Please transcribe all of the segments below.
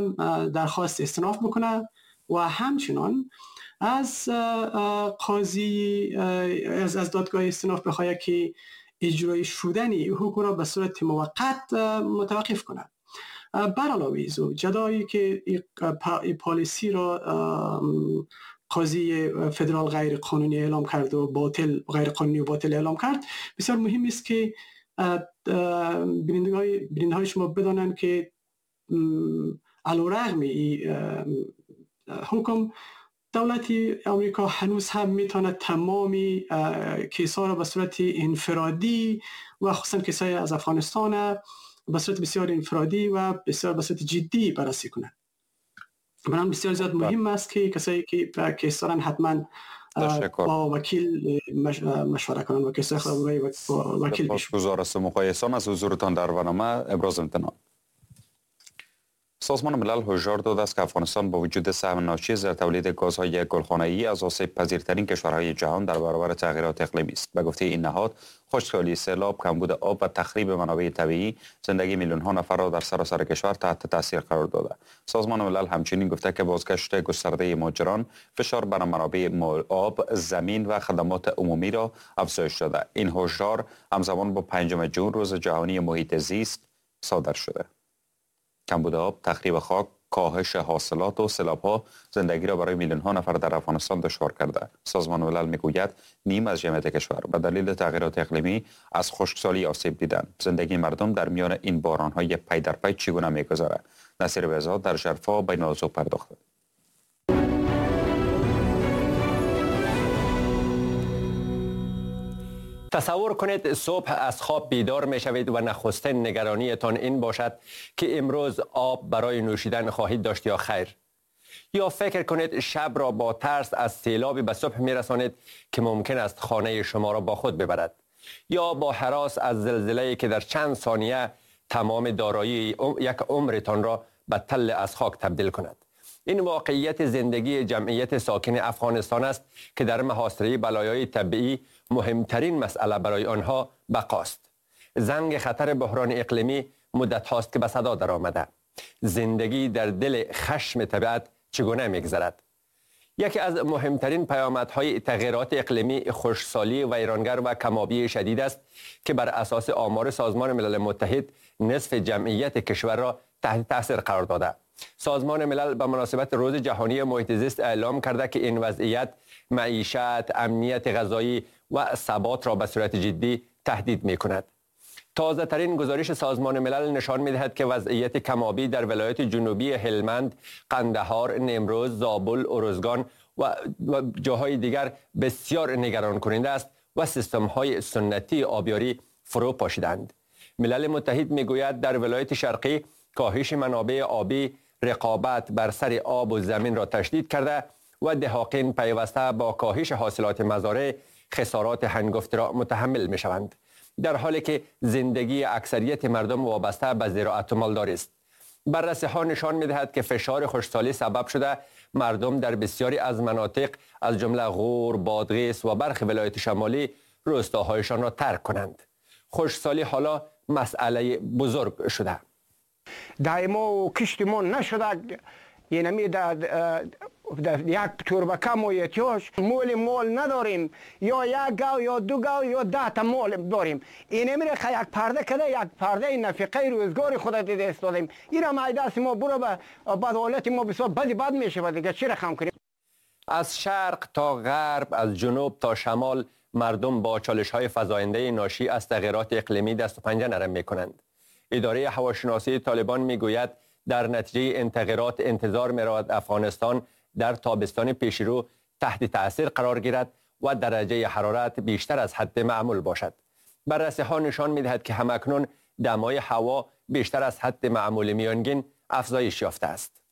هم درخواست استئناف بکنه و همچنان از قاضی از دادگاه استئناف بخواهد که اجرای شدن حکم را به صورت موقت متوقف کنه. بر علاوه از جدایی که این پالیسی را قاضی فدرال غیر قانونی اعلام کرد و باطل غیر قانونی و باطل اعلام کرد، بسیار مهم است که بیننده های شما بدانند که علیرغم این حکم دولت آمریکا هنوز هم میتونه تمام کیس‌ها را به صورت انفرادی و خصوصا کیس‌های از افغانستان به صورت بسیار انفرادی و بسیار به صورت جدی بررسی کنند. برای بسیار زیاد مهم است که کسایی که کیس دارن حتما با وکیل مشوره کنند و کیس خود با وکیل پیش برند. سپاسگزار هستم آقای احسان از حضورتان در برنامه. ابراز امتنان. سازمان ملل هشدار داده است که افغانستان با وجود سهم ناچیز در تولید گازهای گلخانه‌ای از آسیب پذیرترین کشورهای جهان در برابر تغییرات اقلیمی است. به گفته این نهاد، خشکسالی، سیلاب، کمبود آب و تخریب منابع طبیعی زندگی میلیون‌ها نفر را در سراسر کشور تحت تاثیر قرار داده. سازمان ملل همچنین گفته که بازگشت گسترده مهاجران فشار بر منابع آب، زمین و خدمات عمومی را افزایش داده. این هشدار همزمان با 5 جون روز جهانی محیط زیست صادر شده. کمبود آب، تخریب خاک، کاهش حاصلات و سیلاب‌ها زندگی را برای میلیون‌ها نفر در افغانستان دشوار کرده. سازمان ملل میگوید نیم از جمعیت کشور به دلیل تغییرات اقلیمی از خشکسالی آسیب دیدند. زندگی مردم در میان این باران‌های پی در پی چگونه می‌گذرد؟ نصیر بهزاد در ژرفا به این موضوع پرداخته. تصور کنید صبح از خواب بیدار می شوید و نخستین نگرانیتان این باشد که امروز آب برای نوشیدن خواهید داشت یا خیر. یا فکر کنید شب را با ترس از سیلابی به صبح می رسانید که ممکن است خانه شما را با خود ببرد. یا با هراس از زلزله‌ای که در چند ثانیه تمام دارایی یک عمرتان را به تل از خاک تبدیل کند. این واقعیت زندگی جمعیت ساکن افغانستان است که در محاصره بلایای طبیعی مهمترین مسئله برای آنها بقاست. زنگ خطر بحران اقلیمی مدت هاست که به صدا در آمده. زندگی در دل خشم طبیعت چگونه می‌گذرد؟ یکی از مهمترین پیامدهای تغییرات اقلیمی خشکسالی ویرانگر و کم‌آبی شدید است که بر اساس آمار سازمان ملل متحد نصف جمعیت کشور را تحت تاثیر قرار داده. سازمان ملل به مناسبت روز جهانی محیط زیست اعلام کرده که این وضعیت معیشت، امنیت غذایی و ثبات را به صورت جدی تهدید می کند. تازه ترین گزارش سازمان ملل نشان می دهد که وضعیت کم‌آبی در ولایت جنوبی هلمند، قندهار، نیمروز، زابل، ارزگان و جاهای دیگر بسیار نگران کننده است و سیستم‌های سنتی آبیاری فرو پاشیدند. ملل متحد می گوید در ولایت شرقی کاهش منابع آبی رقابت بر سر آب و زمین را تشدید کرده و دهاقین پیوسته با کاهش حاصلات مزارع خسارات هنگفت را متحمل می شوند، در حالی که زندگی اکثریت مردم وابسته به زراعت و مالداری است. بررسی ها نشان می دهد که فشار خشکسالی سبب شده مردم در بسیاری از مناطق از جمله غور، بادغیس و برخی ولایت شمالی روستاهایشان را ترک کنند. خشکسالی حالا مسئله بزرگ شده. دایما و کشت ما نشده، یعنی یک توربکه ما احتیاج مول نداریم، یا یک گاو یا دو گاو یا 10 تا مول داریم. این میره یک پرده کده، یک پرده نفقه روزگار خود دیده استادیم. این هم دست ما برو به حالت ما بسیار بد میشه دیگه چی رقم کنیم. از شرق تا غرب، از جنوب تا شمال مردم با چالش‌های فزاینده ناشی از تغییرات اقلیمی دست و پنجه نرم می‌کنند. اداره هواشناسی طالبان میگوید در نتیجه این تغییرات انتظار می‌رود افغانستان در تابستان پیشرو تحت تأثیر قرار گیرد و درجه حرارت بیشتر از حد معمول باشد. بررسی‌ها نشان می‌دهد که همکنون دمای هوا بیشتر از حد معمول میانگین افزایش یافته است.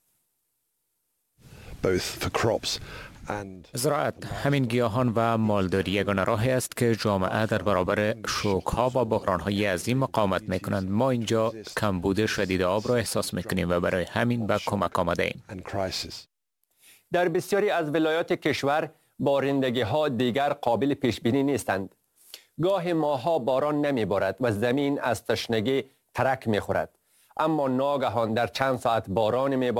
زراعت، همین گیاهان و مالداری یگانه راهی است که جامعه در برابر شوک‌ها و بحران‌های عظیم مقاومت می‌کنند. ما اینجا کمبود شدید آب را احساس می‌کنیم و برای همین به کمک آمده‌ایم. در بسیاری از ولایات کشور بارندگی‌ها دیگر قابل پیش‌بینی نیستند. گاه ماه‌ها باران نمی‌بارد و زمین از تشنگی ترک می‌خورد، اما ناگهان در چند ساعت باران می‌بارد